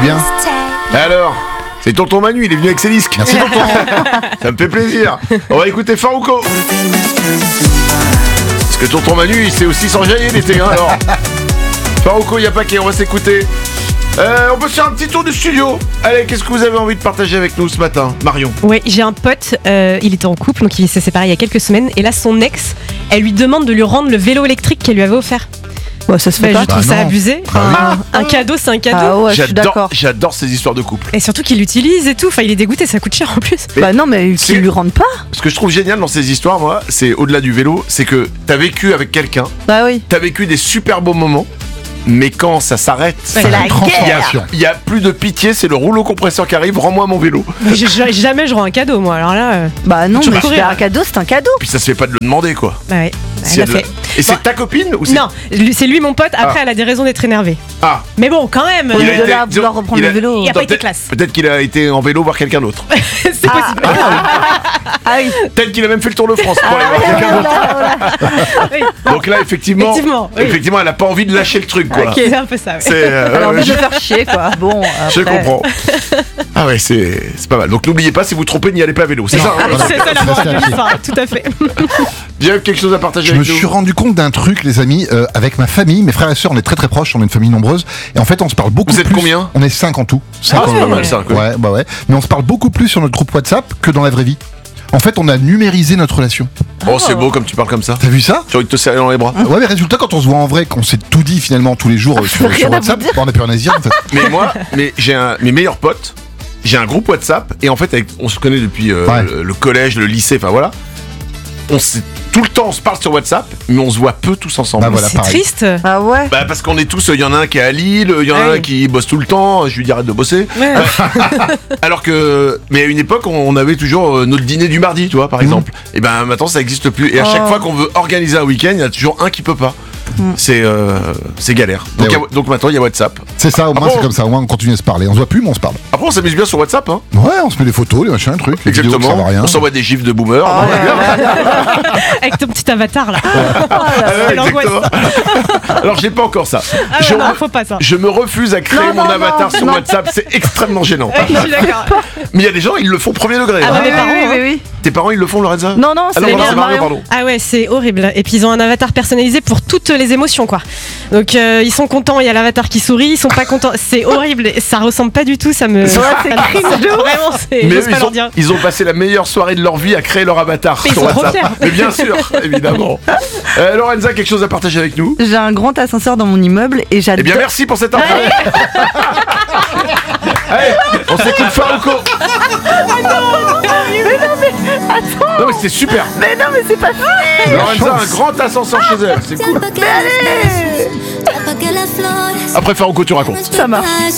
bien. Alors, c'est tonton Manu, il est venu avec ses disques. Merci tonton. Ça me fait plaisir. On va écouter Farouko. Parce que tonton Manu, il sait aussi s'enjailler l'été, hein, alors. Farouko, y a pas qu'à, on va s'écouter. On peut se faire un petit tour du studio. Allez, qu'est-ce que vous avez envie de partager avec nous ce matin, Marion? Ouais, j'ai un pote, il était en couple, donc il s'est séparé il y a quelques semaines, et là son ex, elle lui demande de lui rendre le vélo électrique qu'elle lui avait offert. Bon, ça se fait Je pas. trouve ça non. abusé. Un cadeau, c'est un cadeau. Ah ouais, je suis d'accord. J'adore ces histoires de couple. Et surtout qu'il l'utilise et tout. Enfin, il est dégoûté, ça coûte cher en plus. Bah non, mais C'est- qu'ils lui rendent pas. Ce que je trouve génial dans ces histoires, moi, c'est au-delà du vélo, c'est que t'as vécu avec quelqu'un, Bah oui. t'as vécu des super beaux moments, mais quand ça s'arrête, C'est la guerre. Transformation. il y a plus de pitié, c'est le rouleau compresseur qui arrive, rends-moi mon vélo. Mais jamais je rends un cadeau, moi. Alors là, Bah non, Tu mais vas courir. un cadeau, c'est un cadeau. Puis ça se fait pas de le demander, quoi. bah ouais, Si elle a elle- fait. Et c'est Bon. ta copine ou c'est... Non, c'est lui mon pote. Après, elle a des raisons d'être énervée. Ah, Mais bon, quand même, Oui, Il a mais de été- là à vouloir reprendre il a- le vélo. il a pas été peut-être- classe. Peut-être qu'il a été en vélo voir quelqu'un d'autre. c'est possible. Ah oui. Peut-être qu'il a même fait le tour de France pour aller voir quelqu'un d'autre. Oui. Donc là, effectivement, Effectivement, oui. elle a pas envie de lâcher le truc, quoi. Ok, c'est un peu ça. Ouais. C'est, Elle a envie de je- le faire chier, quoi. Bon, Je après. comprends. Ah ouais, c'est pas mal. Donc n'oubliez pas, si vous trompez, n'y allez pas à vélo. C'est Non. ça, hein Voilà. C'est ça la Restez morale à de pied. l'histoire, tout à fait. J'ai quelque chose à partager Je me avec nous. suis rendu compte d'un truc, les amis, avec ma famille, mes frères et sœurs, on est très très proches, on est une famille nombreuse, et en fait on se parle beaucoup Vous êtes plus. combien On est 5 en tout. 5 Ah, en c'est pas tout. mal ça. quoi. Ouais, bah ouais. Mais on se parle beaucoup plus sur notre groupe WhatsApp que dans la vraie vie. En fait, on a numérisé notre relation. Oh, c'est beau comme tu parles comme ça. T'as vu ça? J'ai envie de te serrer dans les bras. Ouais, mais résultat, quand on se voit en vrai, qu'on s'est tout dit finalement tous les jours sur Rien à WhatsApp, vous dire. bah, on n'a plus rien à se dire en fait. Mais j'ai mes meilleurs potes. J'ai un groupe WhatsApp et en fait, on se connaît depuis Ouais. le collège, le lycée, enfin voilà. Tout le temps, on se parle sur WhatsApp, mais on se voit peu tous ensemble. Bah voilà, C'est pareil. triste. Ah ouais. Bah parce qu'on est tous, il y en a un qui est à Lille, il y en a Ah un oui. qui bosse tout le temps, je lui dis arrête de bosser. Ouais. Alors que, mais à une époque, on avait toujours notre dîner du mardi, tu vois, par exemple. Et ben maintenant, ça n'existe plus. Et à chaque Oh. fois qu'on veut organiser un week-end, il y a toujours un qui peut pas. C'est galère. Donc, Eh ouais. donc maintenant, il y a WhatsApp. C'est ça, au moins bon c'est comme ça, au moins on continue à se parler. On se voit plus, mais on se parle. Après, on s'amuse bien sur WhatsApp, hein. Ouais, on se met des photos, les machins, les trucs, les vidéos, ça Exactement. va rien. On s'envoie des gifs de boomer. Oh Avec ton petit avatar là. Ouais, l'angoisse. exactement. Alors, j'ai pas encore ça. Ah je, ouais, non, faut pas ça. je me refuse à créer Non, mon non, avatar non, sur non. WhatsApp. C'est extrêmement gênant. Ouais, je suis d'accord. Mais il y a des gens, ils le font premier degré. Ah hein. ouais, mes parents, hein. oui. Tes parents, ils le font, Lorenza? Non, non, Ah c'est non, les pardon, miens, c'est Mario, Marion. pardon. Ah ouais, c'est horrible. Et puis ils ont un avatar personnalisé pour toutes les émotions, quoi. Donc ils sont contents, il y a l'avatar qui sourit, ils sont pas contents. C'est horrible, et ça ressemble pas du tout, ça me. Ouais, c'est cringe de ouf. Vraiment, c'est. Mais J'ose eux, pas leur dire. ils ont passé la meilleure soirée de leur vie à créer leur avatar Mais ils sur sont trop WhatsApp. fiers. Mais bien sûr, évidemment. Lorenza, quelque chose à partager avec nous? J'ai un grand ascenseur dans mon immeuble et Eh j'adore. bien, merci pour cette info. Allez, on s'écoute Farouko. Non, mais c'était super. Mais non, mais c'est pas fini. Lorenza a un grand ascenseur chez elle. C'est cool. Mais allez. Après Farouko, tu racontes. Ça marche.